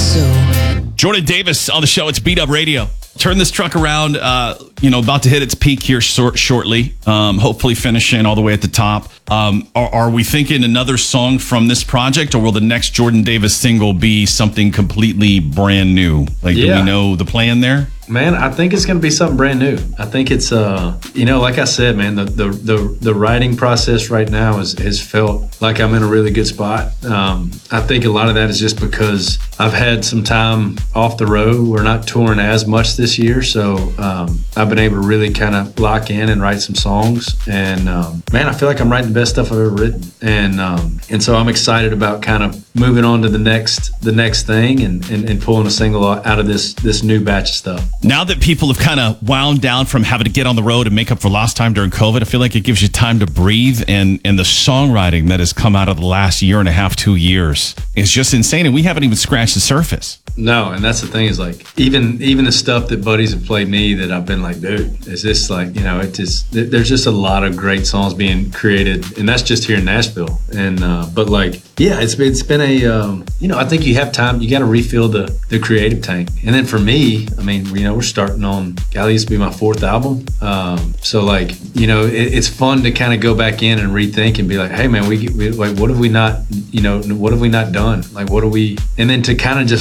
Jordan Davis on the show. It's Beat Up Radio. Turn this truck around, about to hit its peak here shortly. Hopefully finishing all the way at the top. Are we thinking another song from this project, or will the next Jordan Davis single be something completely brand new? Do we know the plan there? Man, I think it's going to be something brand new. I think it's, like I said, man, the writing process right now has felt like I'm in a really good spot. I think a lot of that is just because I've had some time off the road. We're not touring as much this year, so I've been able to really kind of lock in and write some songs. And man, I feel like I'm writing the best stuff I've ever written. And so I'm excited about kind of moving on to the next thing and pulling a single out of this new batch of stuff. Now that people have kind of wound down from having to get on the road and make up for lost time during COVID, I feel like it gives you time to breathe. And the songwriting that has come out of the last year and a half, 2 years is just insane. And we haven't even scratched the surface. No, and that's the thing is even the stuff that buddies have played me that I've been like, dude, is this there's just a lot of great songs being created, and that's just here in Nashville. And it's been a I think you have time. You got to refill the creative tank. And then for me, I mean, we're starting on Golly, this will be my 4th album. It's fun to kind of go back in and rethink and be like, hey man, we what have we not done? And then to kind of just